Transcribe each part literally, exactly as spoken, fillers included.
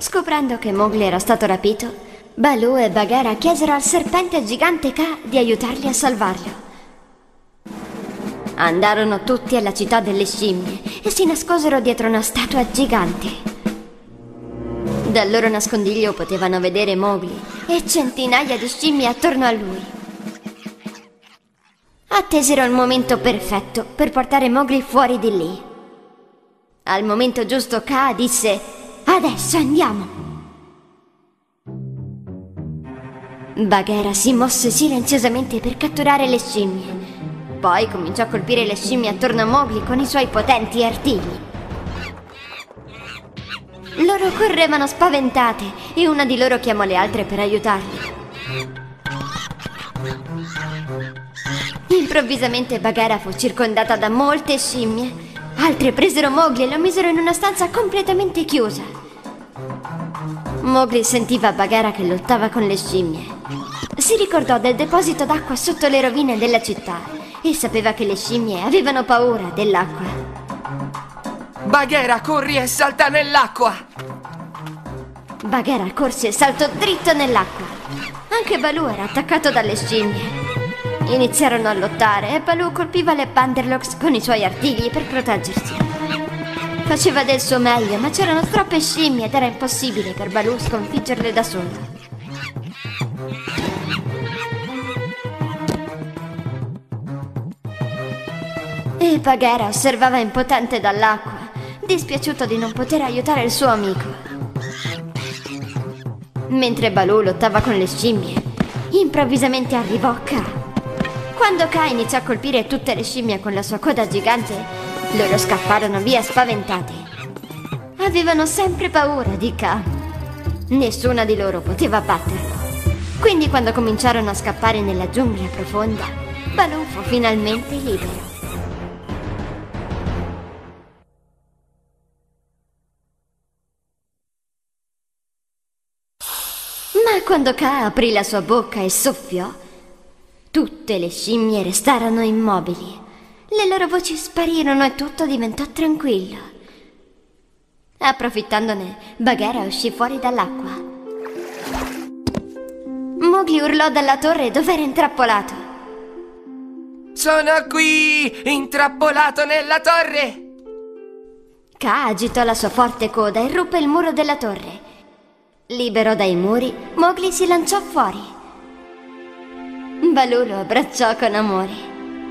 Scoprendo che Mowgli era stato rapito, Baloo e Bagheera chiesero al serpente gigante Kaa di aiutarli a salvarlo. Andarono tutti alla città delle scimmie e si nascosero dietro una statua gigante. Dal loro nascondiglio potevano vedere Mowgli e centinaia di scimmie attorno a lui. Attesero il momento perfetto per portare Mowgli fuori di lì. Al momento giusto Kaa disse: "Adesso andiamo!" Bagheera si mosse silenziosamente per catturare le scimmie. Poi cominciò a colpire le scimmie attorno a Mowgli con i suoi potenti artigli. Loro correvano spaventate e una di loro chiamò le altre per aiutarli. Improvvisamente Bagheera fu circondata da molte scimmie. Altre presero Mowgli e lo misero in una stanza completamente chiusa. Mowgli sentiva Bagheera che lottava con le scimmie. Si ricordò del deposito d'acqua sotto le rovine della città e sapeva che le scimmie avevano paura dell'acqua. Bagheera, corri e salta nell'acqua! Bagheera corse e saltò dritto nell'acqua. Anche Baloo era attaccato dalle scimmie. Iniziarono a lottare e Baloo colpiva le Banderloks con i suoi artigli per proteggersi. Faceva del suo meglio, ma c'erano troppe scimmie ed era impossibile per Baloo sconfiggerle da solo. E Bagheera osservava impotente dall'acqua, dispiaciuto di non poter aiutare il suo amico. Mentre Baloo lottava con le scimmie, improvvisamente arrivò Kaa. Quando Kaa iniziò a colpire tutte le scimmie con la sua coda gigante, loro scapparono via spaventate. Avevano sempre paura di Kaa. Nessuna di loro poteva batterlo. Quindi quando cominciarono a scappare nella giungla profonda, Baloo fu finalmente libero. Ma quando Kaa aprì la sua bocca e soffiò, tutte le scimmie restarono immobili. Le loro voci sparirono e tutto diventò tranquillo. Approfittandone, Bagheera uscì fuori dall'acqua. Mowgli urlò dalla torre dove era intrappolato. Sono qui, intrappolato nella torre! Kaa agitò la sua forte coda e ruppe il muro della torre. Libero dai muri, Mowgli si lanciò fuori. Baloo lo abbracciò con amore.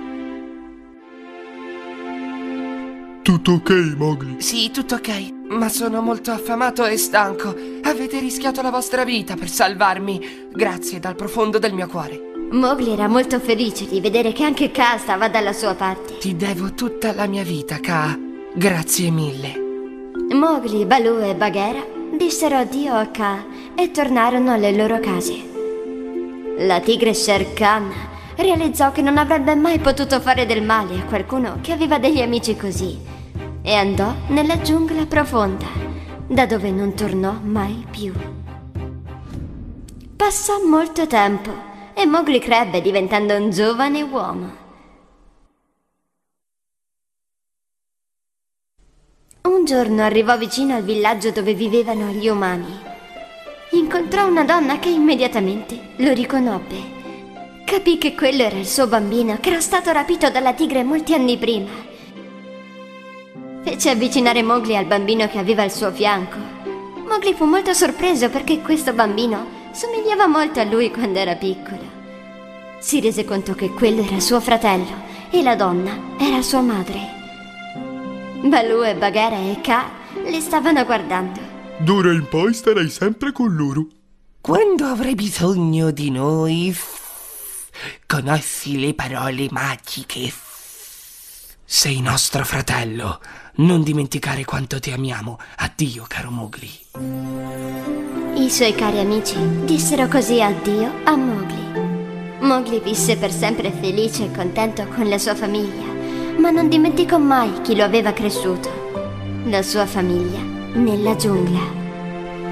Tutto ok, Mowgli? Sì, tutto ok, ma sono molto affamato e stanco. Avete rischiato la vostra vita per salvarmi. Grazie dal profondo del mio cuore. Mowgli era molto felice di vedere che anche Kaa stava dalla sua parte. Ti devo tutta la mia vita, Kaa. Grazie mille. Mowgli, Baloo e Bagheera dissero addio a Kaa e tornarono alle loro case. La tigre Shere Khan realizzò che non avrebbe mai potuto fare del male a qualcuno che aveva degli amici così e andò nella giungla profonda, da dove non tornò mai più. Passò molto tempo e Mowgli crebbe diventando un giovane uomo. Un giorno arrivò vicino al villaggio dove vivevano gli umani. Incontrò una donna che immediatamente lo riconobbe. Capì che quello era il suo bambino che era stato rapito dalla tigre molti anni prima. Fece avvicinare Mowgli al bambino che aveva al suo fianco. Mowgli fu molto sorpreso perché questo bambino somigliava molto a lui quando era piccolo. Si rese conto che quello era suo fratello e la donna era sua madre. Baloo e Bagheera e Kaa li stavano guardando. D'ora in poi starai sempre con loro. Quando avrai bisogno di noi, conosci le parole magiche. Sei nostro fratello. Non dimenticare quanto ti amiamo. Addio, caro Mowgli. I suoi cari amici dissero così addio a Mowgli. Mowgli visse per sempre felice e contento con la sua famiglia, ma non dimenticò mai chi lo aveva cresciuto, la sua famiglia nella giungla.